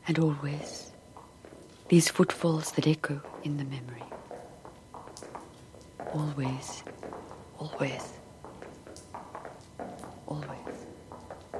And always, these footfalls that echo in the memory. Always, always.